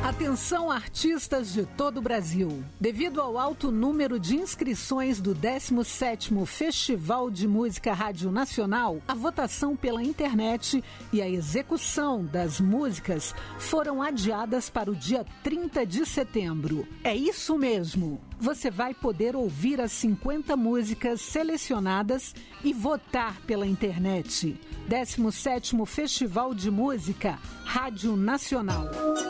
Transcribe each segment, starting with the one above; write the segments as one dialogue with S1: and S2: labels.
S1: Atenção, artistas de todo o Brasil. Devido ao alto número de inscrições do 17º Festival de Música Rádio Nacional, a votação pela internet e a execução das músicas foram adiadas para o dia 30 de setembro. É isso mesmo! Você vai poder ouvir as 50 músicas selecionadas e votar pela internet. 17º Festival de Música Rádio Nacional.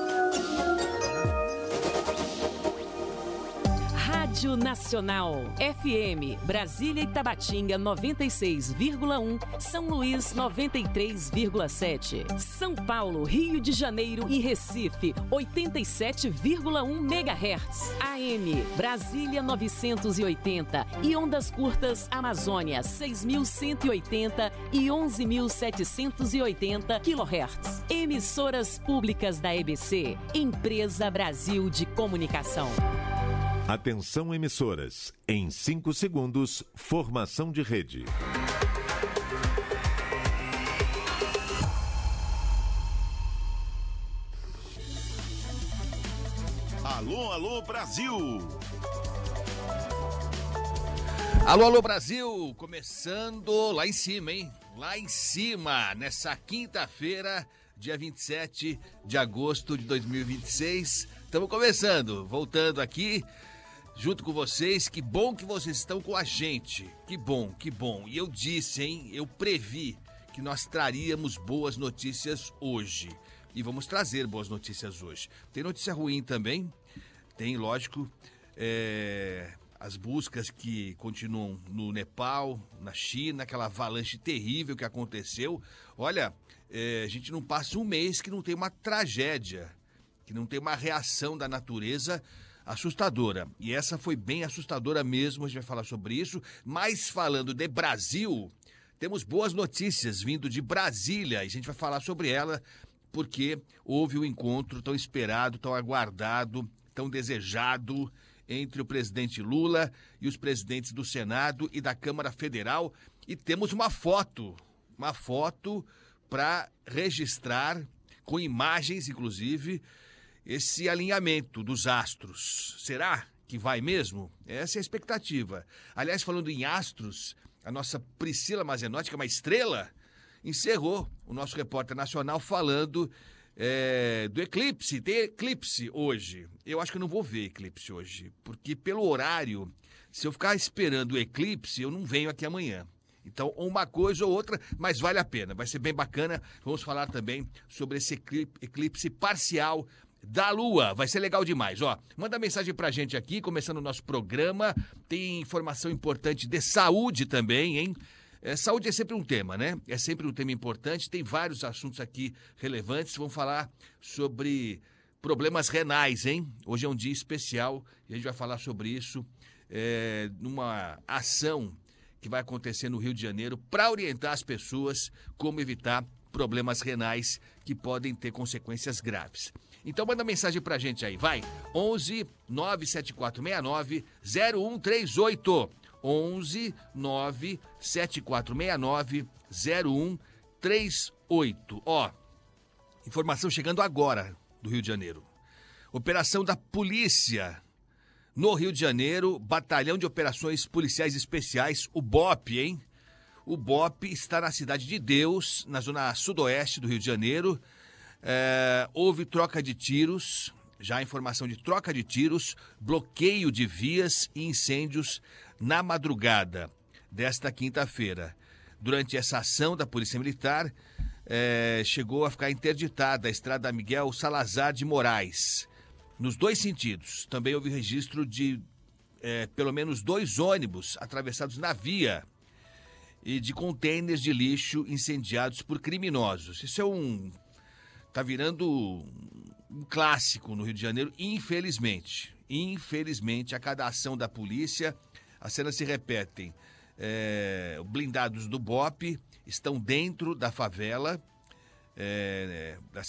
S2: Rádio Nacional, FM, Brasília e Tabatinga 96,1, São Luís 93,7, São Paulo, Rio de Janeiro e Recife 87,1 MHz, AM, Brasília 980 e ondas curtas Amazônia 6.180 e 11.780 kHz. Emissoras públicas da EBC, Empresa Brasil de Comunicação.
S3: Atenção, emissoras. Em 5 segundos, formação de rede.
S4: Alô, alô, Brasil!
S5: Alô, alô, Brasil! Começando lá em cima, hein? Lá em cima, nessa quinta-feira, dia 27 de agosto de 2026. Estamos começando, voltando aqui junto com vocês. Que bom que vocês estão com a gente. Que bom, que bom. E eu disse, hein? Eu previ que nós traríamos boas notícias hoje. E vamos trazer boas notícias hoje. Tem notícia ruim também. Tem, lógico, as buscas que continuam no Nepal, na China, aquela avalanche terrível que aconteceu. Olha, a gente não passa um mês que não tem uma tragédia, que não tem uma reação da natureza assustadora. E essa foi bem assustadora mesmo, a gente vai falar sobre isso. Mas falando de Brasil, temos boas notícias vindo de Brasília. E a gente vai falar sobre ela porque houve um encontro tão esperado, tão aguardado, tão desejado entre o presidente Lula e os presidentes do Senado e da Câmara Federal. E temos uma foto para registrar, com imagens inclusive, esse alinhamento dos astros. Será que vai mesmo? Essa é a expectativa. Aliás, falando em astros, a nossa Priscila Mazenotti, que é uma estrela, encerrou o nosso repórter nacional falando do eclipse. Tem eclipse hoje. Eu acho que eu não vou ver eclipse hoje, porque pelo horário, se eu ficar esperando o eclipse, eu não venho aqui amanhã. Então, uma coisa ou outra, mas vale a pena. Vai ser bem bacana. Vamos falar também sobre esse eclipse parcial da Lua. Vai ser legal demais, ó. Manda mensagem pra gente aqui, começando o nosso programa. Tem informação importante de saúde também, hein? Saúde é sempre um tema, né? É sempre um tema importante. Tem vários assuntos aqui relevantes. Vamos falar sobre problemas renais, hein? Hoje é um dia especial e a gente vai falar sobre isso numa ação que vai acontecer no Rio de Janeiro para orientar as pessoas como evitar problemas renais que podem ter consequências graves. Então manda mensagem pra gente aí, vai. 11 97469 0138. 11 97469 0138. Ó, informação chegando agora do Rio de Janeiro. Operação da polícia no Rio de Janeiro, Batalhão de Operações Policiais Especiais, o BOP, hein? O BOP está na Cidade de Deus, na zona sudoeste do Rio de Janeiro. Houve troca de tiros, já a informação de troca de tiros, bloqueio de vias e incêndios na madrugada desta quinta-feira. Durante essa ação da Polícia Militar, chegou a ficar interditada a estrada Miguel Salazar de Moraes, nos dois sentidos. Também houve registro de pelo menos 2 ônibus atravessados na via e de contêineres de lixo incendiados por criminosos. Isso tá virando um clássico no Rio de Janeiro, infelizmente. Infelizmente, a cada ação da polícia, as cenas se repetem. Blindados do BOP estão dentro da favela, da